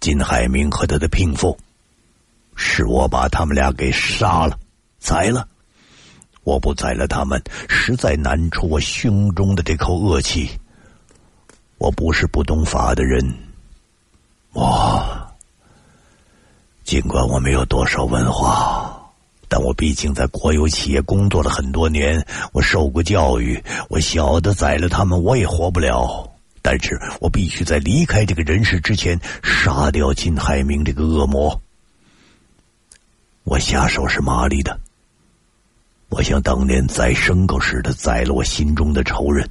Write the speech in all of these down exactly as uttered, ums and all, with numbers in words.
金海明和他的聘妇，是我把他们俩给杀了，宰了。我不宰了他们，实在难除我胸中的这口恶气。我不是不懂法的人，我尽管我没有多少文化，但我毕竟在国有企业工作了很多年，我受过教育，我晓得宰了他们我也活不了。但是我必须在离开这个人世之前杀掉金海明这个恶魔。我下手是麻利的，我像当年宰牲口似的宰了我心中的仇人。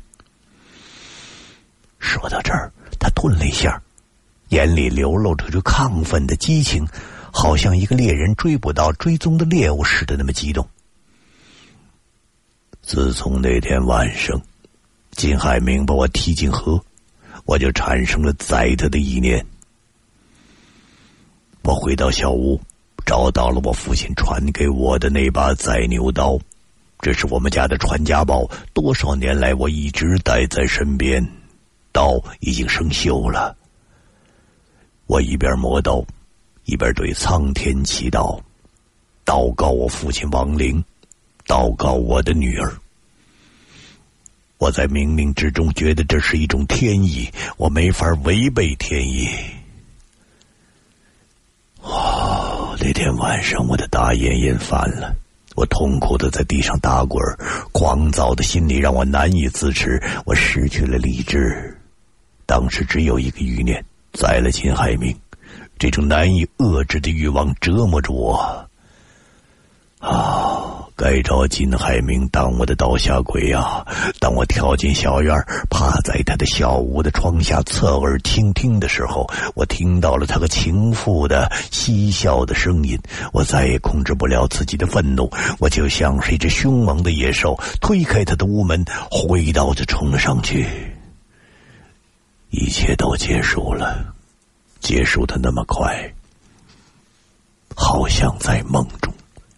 说到这儿，他顿了一下，眼里流露着亢奋的激情，好像一个猎人追捕到追踪的猎物似的那么激动。自从那天晚上金海明把我踢进河，我就产生了宰他的意念。我回到小屋，找到了我父亲传给我的那把宰牛刀，这是我们家的传家宝，多少年来我一直带在身边。刀已经生锈了，我一边磨刀，一边对苍天祈祷，祷告我父亲亡灵，祷告我的女儿。我在冥冥之中觉得这是一种天意，我没法违背天意。哦，那天晚上我的大眼眼犯了，我痛苦的在地上打滚，狂躁的心理让我难以自持，我失去了理智。当时只有一个欲念，宰了金海明。这种难以遏制的欲望折磨着我。啊，该找金海明当我的刀下鬼啊！当我跳进小院，趴在他的小屋的窗下侧耳倾听的时候，我听到了他和情妇的嬉笑的声音。我再也控制不了自己的愤怒，我就像是一只凶猛的野兽，推开他的屋门，挥刀就冲了上去。一切都结束了，结束的那么快，好像在梦中。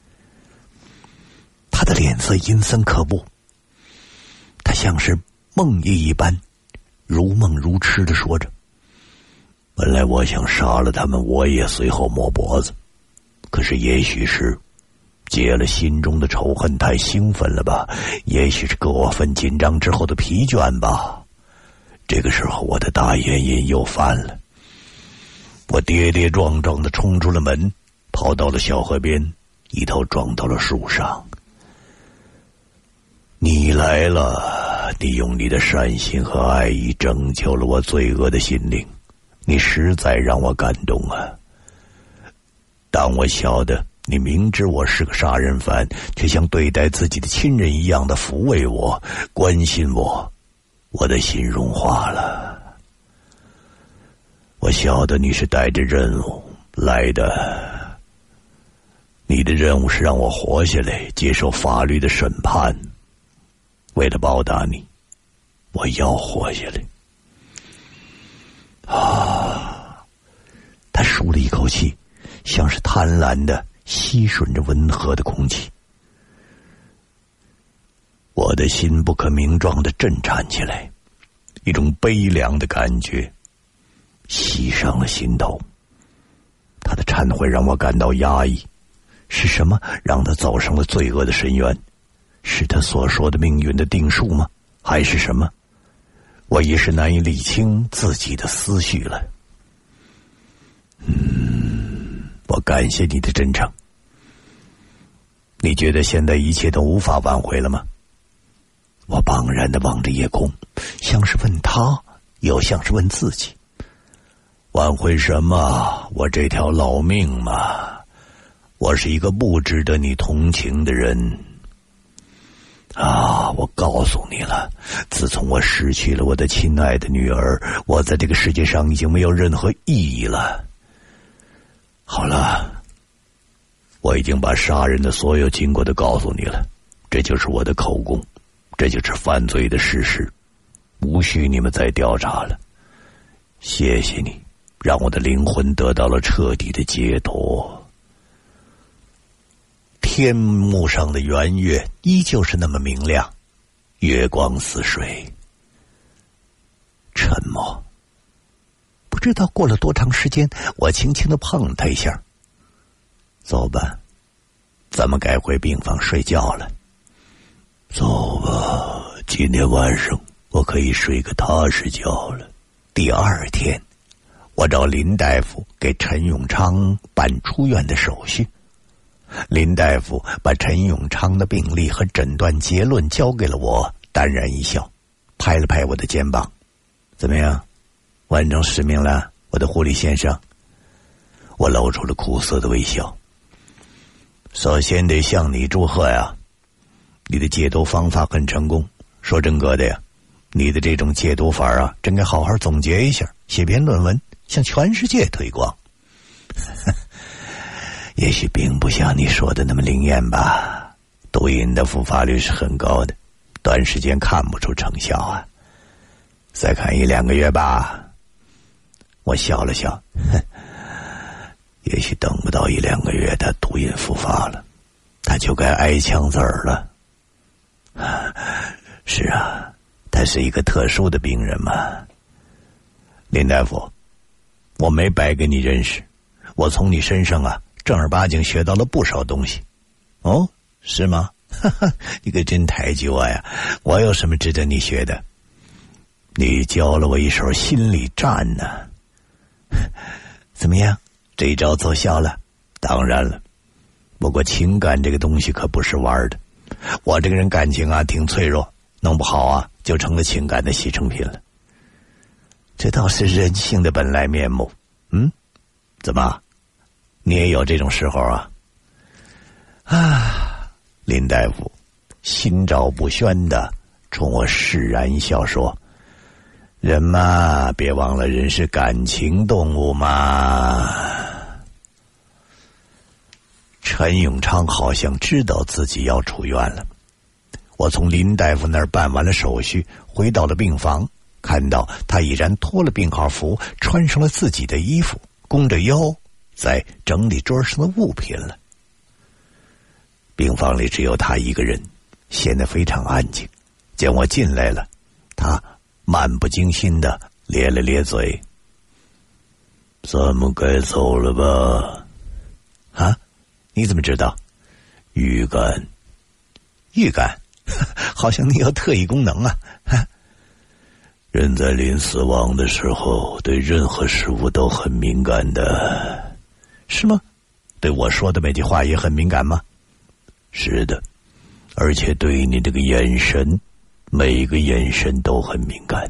他的脸色阴森可怖，他像是梦呓一般，如梦如痴地说着：本来我想杀了他们，我也随后抹脖子，可是也许是解了心中的仇恨，太兴奋了吧，也许是过分紧张之后的疲倦吧。这个时候我的大眼瘾又犯了，我跌跌撞撞地冲出了门，跑到了小河边，一头撞到了树上。你来了，你用你的善心和爱意拯救了我罪恶的心灵，你实在让我感动啊。当我晓得你明知我是个杀人犯，却像对待自己的亲人一样的抚慰我，关心我，我的心融化了。我晓得你是带着任务来的，你的任务是让我活下来，接受法律的审判。为了报答你，我要活下来。啊！他舒了一口气，像是贪婪的吸吮着温和的空气。我的心不可名状地震颤起来，一种悲凉的感觉袭上了心头。他的忏悔让我感到压抑，是什么让他走上了罪恶的深渊？是他所说的命运的定数吗？还是什么？我一时难以理清自己的思绪了。嗯，我感谢你的真诚。你觉得现在一切都无法挽回了吗？我茫然地望着夜空，像是问他，又像是问自己。挽回什么？我这条老命嘛。我是一个不值得你同情的人。啊，我告诉你了，自从我失去了我的亲爱的女儿，我在这个世界上已经没有任何意义了。好了，我已经把杀人的所有经过都告诉你了，这就是我的口供，这就是犯罪的事实，无需你们再调查了。谢谢你，让我的灵魂得到了彻底的解脱。天幕上的圆月依旧是那么明亮，月光似水。沉默， 不知道过了多长时间，我轻轻地碰他一下。走吧，咱们该回病房睡觉了。走吧，今天晚上我可以睡个踏实觉了。第二天，我找林大夫给陈永昌办出院的手续。林大夫把陈永昌的病历和诊断结论交给了我，淡然一笑，拍了拍我的肩膀。怎么样，完成使命了，我的护理先生？我露出了苦涩的微笑。首先得向你祝贺呀，你的戒毒方法很成功。说真格的呀，你的这种戒毒法啊，真该好好总结一下，写篇论文向全世界推广。也许并不像你说的那么灵验吧，毒瘾的复发率是很高的，短时间看不出成效啊。再看一两个月吧。我笑了笑，哼，也许等不到一两个月他毒瘾复发了，他就该挨枪子儿了。是啊，他是一个特殊的病人嘛。林大夫，我没白跟你认识，我从你身上啊正儿八经学到了不少东西。哦，是吗？哈哈，你可真抬举我呀！我有什么值得你学的？你教了我一手心理战呢。怎么样，这一招奏效了？当然了，不过情感这个东西可不是玩的。我这个人感情啊挺脆弱，弄不好啊就成了情感的牺牲品了。这倒是人性的本来面目。嗯，怎么，你也有这种时候啊？啊，林大夫心照不宣的冲我释然一笑说，人嘛，别忘了人是感情动物嘛。陈永昌好像知道自己要出院了。我从林大夫那儿办完了手续，回到了病房，看到他已然脱了病号服，穿上了自己的衣服，弓着腰在整理桌上的物品了。病房里只有他一个人，显得非常安静。见我进来了，他漫不经心的咧了咧嘴。咱们该走了吧？啊？你怎么知道？预感。预感？好像你有特异功能啊。人在临死亡的时候，对任何事物都很敏感的。是吗？对我说的每句话也很敏感吗？是的，而且对你这个眼神，每个眼神都很敏感。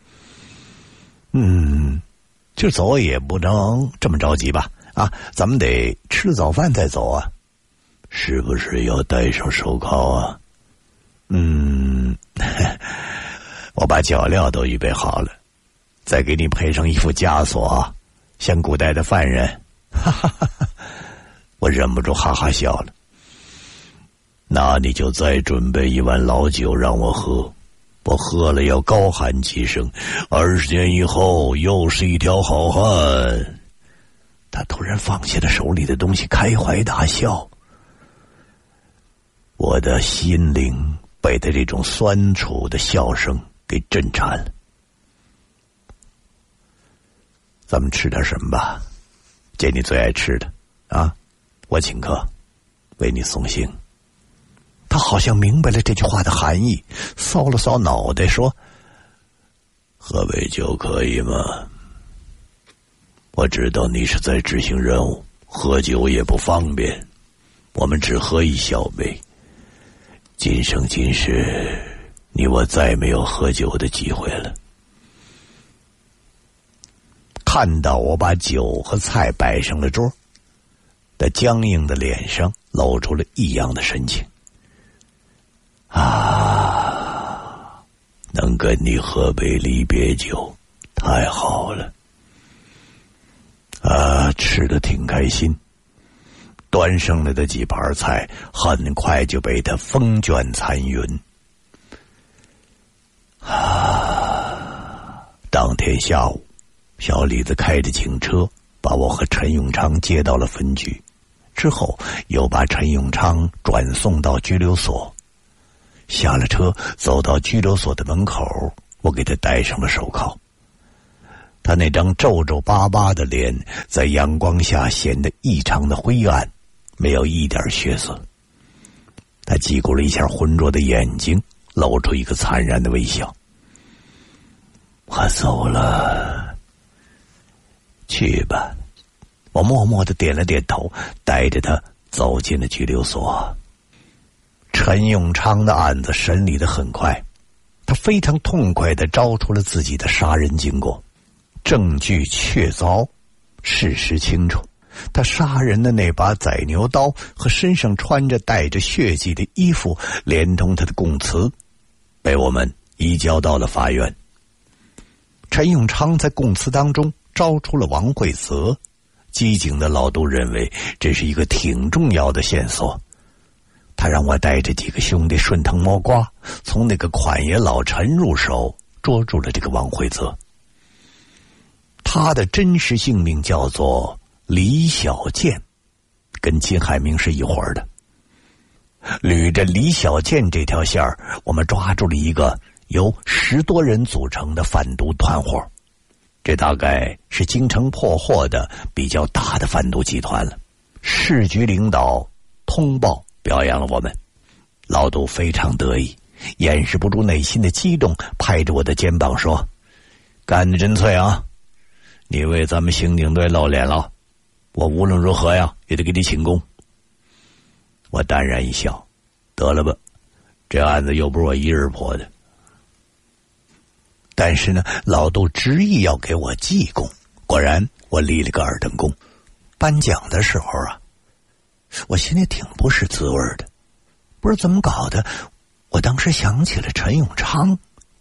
嗯，就走也不能这么着急吧？啊，咱们得吃早饭再走啊。是不是要戴上手铐啊？嗯，我把脚镣都预备好了，再给你配上一副枷锁，像古代的犯人。哈哈哈哈，我忍不住哈哈笑了。那你就再准备一碗老酒让我喝，我喝了要高喊几声，二十年以后又是一条好汉。他突然放下了手里的东西，开怀大笑。我的心灵被他这种酸楚的笑声给震颤了。咱们吃点什么吧，见你最爱吃的啊，我请客，为你送行。他好像明白了这句话的含义，搔了搔脑袋说，喝杯酒可以吗？我知道你是在执行任务，喝酒也不方便，我们只喝一小杯。今生今世，你我再没有喝酒的机会了。看到我把酒和菜摆上了桌，他僵硬的脸上露出了异样的神情。啊，能跟你喝杯离别酒，太好了。啊，吃得挺开心。端上来的几盘菜很快就被他风卷残云。啊，当天下午，小李子开着警车把我和陈永昌接到了分局，之后又把陈永昌转送到拘留所。下了车，走到拘留所的门口，我给他戴上了手铐。 他那张皱皱巴巴的脸在阳光下显得异常的灰暗，没有一点血色。他击鼓了一下浑浊的眼睛，露出一个惨然的微笑。我走了。去吧。我默默地点了点头，带着他走进了拘留所。陈永昌的案子审理得很快，他非常痛快地招出了自己的杀人经过，证据确凿，事实清楚。他杀人的那把宰牛刀和身上穿着带着血迹的衣服，连同他的供词，被我们移交到了法院。陈永昌在供词当中招出了王惠泽，机警的老杜认为这是一个挺重要的线索。他让我带着几个兄弟顺藤摸瓜，从那个款爷老陈入手，捉住了这个王惠泽。他的真实姓名叫做李小健，跟金海明是一伙的。捋着李小健这条线儿，我们抓住了一个由十多人组成的贩毒团伙。这大概是京城破获的比较大的贩毒集团了。市局领导通报表扬了我们，老杜非常得意，掩饰不住内心的激动，拍着我的肩膀说：“干得真脆啊！你为咱们刑警队露脸了，我无论如何呀也得给你请功。”我淡然一笑，得了吧，这案子又不是我一人破的。但是呢，老杜执意要给我记功，果然我立了个二等功。颁奖的时候啊，我心里挺不是滋味的，不知怎么搞的，我当时想起了陈永昌。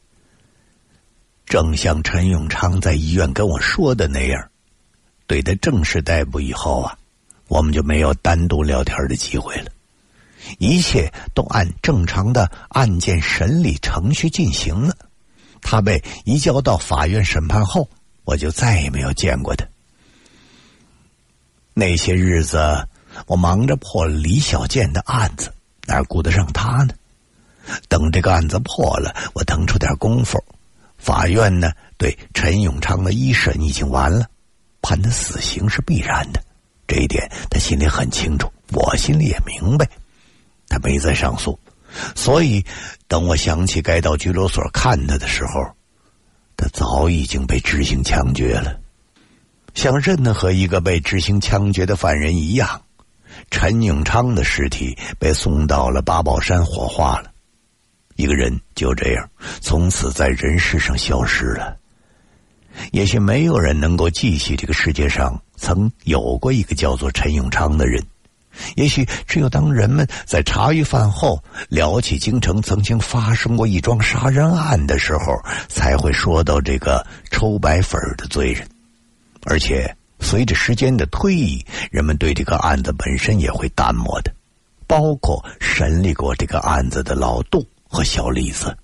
正像陈永昌在医院跟我说的那样，对他正式逮捕以后啊，我们就没有单独聊天的机会了，一切都按正常的案件审理程序进行了。他被移交到法院审判后，我就再也没有见过他。那些日子我忙着破李小健的案子，哪顾得上他呢？等这个案子破了，我腾出点功夫，法院呢对陈永昌的一审已经完了，判他死刑是必然的，这一点他心里很清楚，我心里也明白。他没再上诉，所以等我想起该到拘留所看他的时候，他早已经被执行枪决了。像任何一个被执行枪决的犯人一样，陈永昌的尸体被送到了八宝山火化了。一个人就这样从此在人世上消失了。也许没有人能够记起这个世界上曾有过一个叫做陈永昌的人，也许只有当人们在茶余饭后聊起京城曾经发生过一桩杀人案的时候，才会说到这个抽白粉的罪人。而且随着时间的推移，人们对这个案子本身也会淡漠的，包括审理过这个案子的老杜和小李子。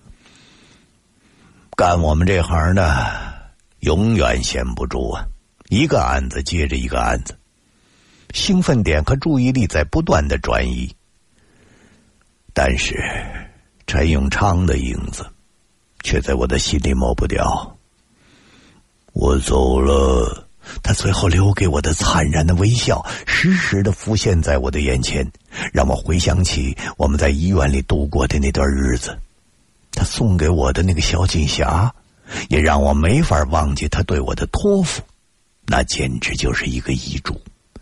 干我们这行呢，永远闲不住啊，一个案子接着一个案子，兴奋点和注意力在不断的转移。但是陈永昌的影子却在我的心里抹不掉。我走了，他最后留给我的灿然的微笑时时地浮现在我的眼前，让我回想起我们在医院里度过的那段日子。他送给我的那个小锦匣，也让我没法忘记他对我的托付，那简直就是一个遗嘱。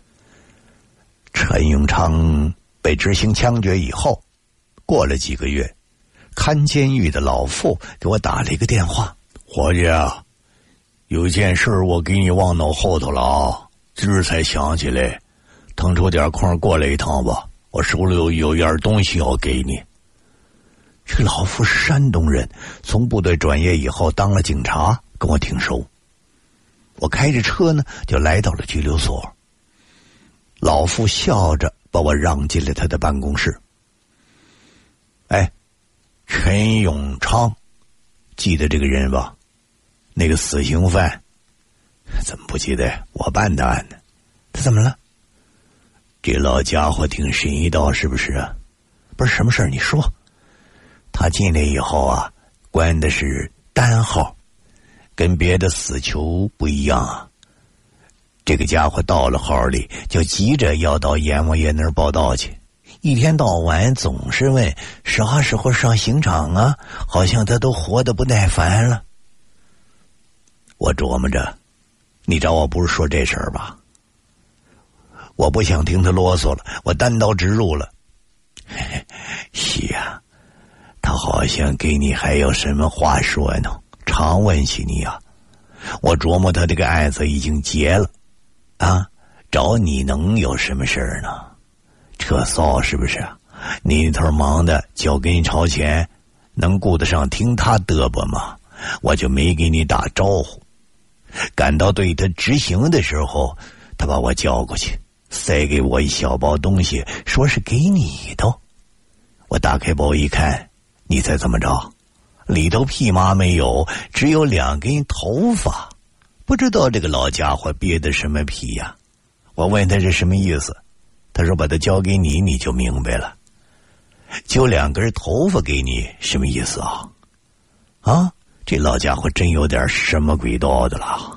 陈永昌被执行枪决以后，过了几个月，看监狱的老傅给我打了一个电话：“伙计啊，有件事我给你忘脑后头了啊，今儿才想起来，腾出点空过来一趟吧，我手里有有样东西要给你。”这老傅是山东人，从部队转业以后当了警察，跟我挺熟。我开着车呢，就来到了拘留所。老傅笑着把我让进了他的办公室。哎，陈永昌，记得这个人吧？那个死刑犯。怎么不记得？我办的案呢。他怎么了？这老家伙挺神一道，是不是啊？不是，什么事儿？你说。他进来以后啊，关的是单号， 跟别的死囚不一样啊。这个家伙到了号里就急着要到阎王爷那儿报道去，一天到晚总是问啥时候上刑场啊，好像他都活得不耐烦了。我琢磨着，你找我不是说这事儿吧？我不想听他啰嗦了，我单刀直入了。是呀，他好像给你还有什么话说呢，常问起你啊。我琢磨他这个案子已经结了啊，找你能有什么事儿呢？扯骚是不是？你那头忙的交给你朝钱，能顾得上听他嘚啵吗？我就没给你打招呼。赶到对他执行的时候，他把我叫过去，塞给我一小包东西，说是给你的。我打开包一看，你猜怎么着？里头屁妈没有，只有两根头发。不知道这个老家伙憋的什么屁呀？我问他是什么意思，他说把它交给你，你就明白了。就两根头发给你，什么意思啊？啊，这老家伙真有点什么鬼道的了。